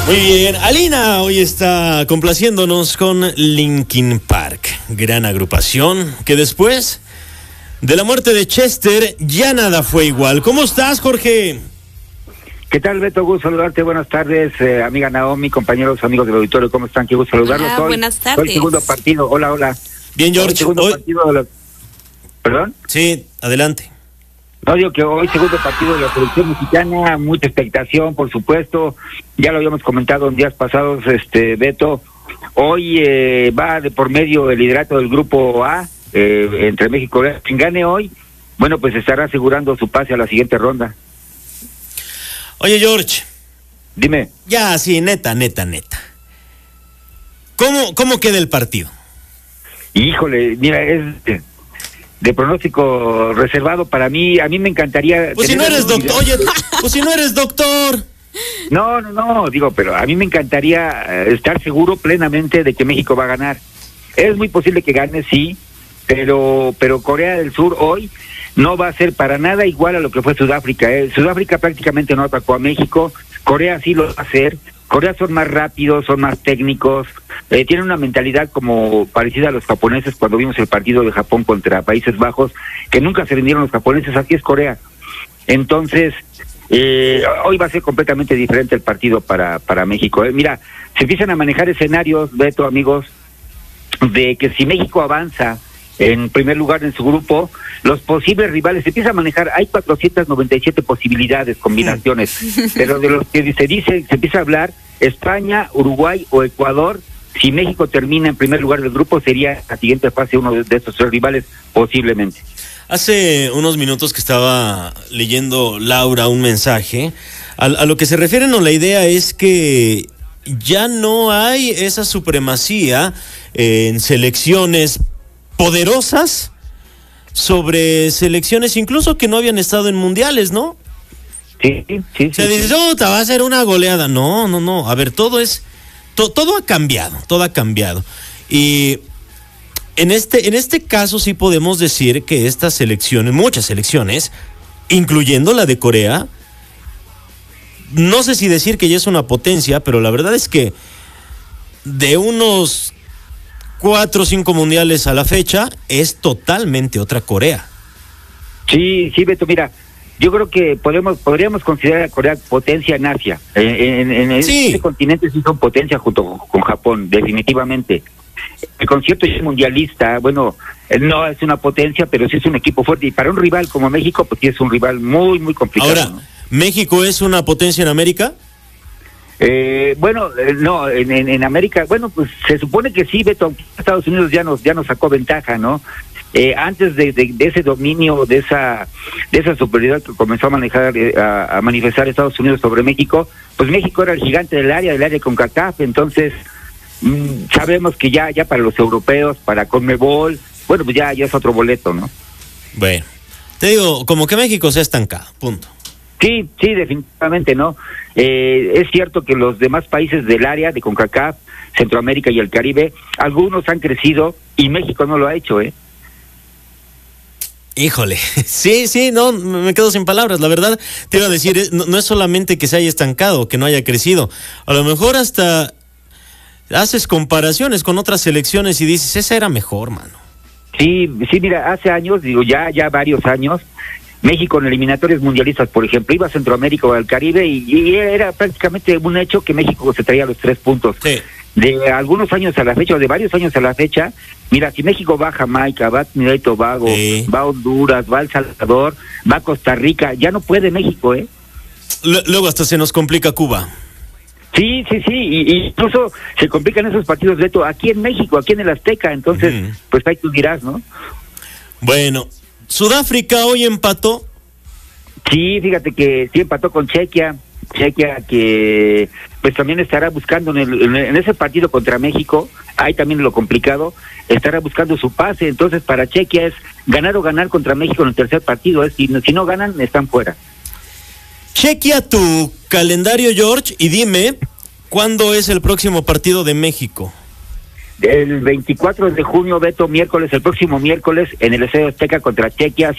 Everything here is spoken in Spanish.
Muy bien, Alina hoy está complaciéndonos con Linkin Park, gran agrupación que después de la muerte de Chester ya nada fue igual. ¿Cómo estás, Jorge? ¿Qué tal, Beto? Gusto saludarte, buenas tardes, amiga Naomi, compañeros, amigos del auditorio, ¿cómo están? Qué gusto saludarlos. Hola, buenas tardes. Hoy segundo partido, hola. Bien, George. Segundo partido de la... ¿Perdón? Sí, adelante. No, digo que hoy segundo partido de la selección mexicana, mucha expectación, por supuesto, ya lo habíamos comentado en días pasados, Beto, hoy va de por medio el liderato del grupo A, entre México y Corea. Quien gane hoy, bueno, pues estará asegurando su pase a la siguiente ronda. Oye, George. Dime. Ya, sí, neta. ¿Cómo queda el partido? Híjole, mira, es de pronóstico reservado para mí. A mí me encantaría... Pues si no eres doctor, oye, pues si no eres doctor. No, digo, pero a mí me encantaría estar seguro plenamente de que México va a ganar. Es muy posible que gane, sí, pero Corea del Sur hoy no va a ser para nada igual a lo que fue Sudáfrica. Sudáfrica prácticamente no atacó a México, Corea sí lo va a hacer. Corea son más rápidos, son más técnicos, tienen una mentalidad como parecida a los japoneses cuando vimos el partido de Japón contra Países Bajos, que nunca se rindieron los japoneses, así es Corea. Entonces, hoy va a ser completamente diferente el partido para México. Mira, se empiezan a manejar escenarios, Beto, amigos, de que si México avanza en primer lugar en su grupo, los posibles rivales se empieza a manejar, hay 497 posibilidades, combinaciones, pero de los que se empieza a hablar, España, Uruguay o Ecuador. Si México termina en primer lugar del grupo, sería la siguiente fase uno de estos tres rivales, posiblemente. Hace unos minutos que estaba leyendo, Laura, un mensaje, a lo que se refiere, no, la idea es que ya no hay esa supremacía en selecciones poderosas sobre selecciones incluso que no habían estado en mundiales, ¿no? Sí. Se dice, te va a ser una goleada. No. A ver, todo ha cambiado. Y en este caso sí podemos decir que estas selecciones, muchas selecciones, incluyendo la de Corea, no sé si decir que ya es una potencia, pero la verdad es que de unos 4 o 5 mundiales a la fecha, es totalmente otra Corea. Sí, Beto, mira, yo creo que podríamos considerar a Corea potencia en Asia. En este continente sí son potencia junto con Japón, definitivamente. El concierto es mundialista, bueno, no es una potencia, pero sí es un equipo fuerte. Y para un rival como México, pues sí es un rival muy, muy complicado. Ahora, ¿no? ¿México es una potencia en América? No, en América, bueno, pues se supone que sí, Beto, Estados Unidos ya nos sacó ventaja, ¿no? Antes de ese dominio, de esa superioridad que comenzó a manejar, a manifestar Estados Unidos sobre México, pues México era el gigante del área de CONCACAF. Entonces sabemos que ya para los europeos, para CONMEBOL, bueno, pues ya es otro boleto, ¿no? Bueno, te digo, como que México se ha estancado, punto. Sí, definitivamente, ¿no? Es cierto que los demás países del área de CONCACAF, Centroamérica y el Caribe, algunos han crecido y México no lo ha hecho, ¿eh? Híjole, sí, no, me quedo sin palabras. La verdad, te iba a decir, no es solamente que se haya estancado, que no haya crecido. A lo mejor hasta haces comparaciones con otras selecciones y dices, esa era mejor, mano. Sí, mira, hace años, digo, ya varios años, México en eliminatorias mundialistas, por ejemplo, iba a Centroamérica o al Caribe y era prácticamente un hecho que México se traía los 3 puntos. Sí. De algunos años a la fecha, o de varios años a la fecha, mira, si México va a Jamaica, va a Trinidad y Tobago, va a Honduras, va a El Salvador, va a Costa Rica, ya no puede México, ¿eh? Luego hasta se nos complica Cuba. Sí, y incluso se complican esos partidos, Beto, aquí en México, aquí en el Azteca, entonces, pues ahí tú dirás, ¿no? Bueno, Sudáfrica hoy empató. Sí, fíjate que sí empató con Chequia que pues también estará buscando en ese partido contra México, ahí también lo complicado, estará buscando su pase. Entonces para Chequia es ganar o ganar contra México en el tercer partido, si no ganan, están fuera. Chequea tu calendario, George, y dime, ¿cuándo es el próximo partido de México? El 24 de junio, Beto, el próximo miércoles, en el Estadio Azteca contra Chequia.